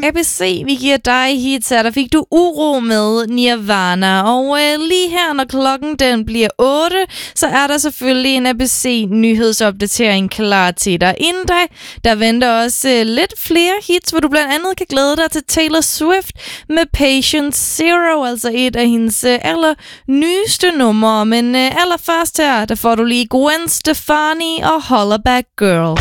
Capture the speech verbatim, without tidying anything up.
A B C, vi giver dig hits her. Der fik du Uro med Nirvana. Og øh, lige her, når klokken den bliver otte, så er der selvfølgelig en A B C-nyhedsopdatering klar til dig. Inden da, der venter også øh, lidt flere hits, hvor du blandt andet kan glæde dig til Taylor Swift med Patient Zero, altså et af hendes øh, aller nyeste numre. Men øh, allerførst her, der får du lige Gwen Stefani og Hollaback Girl.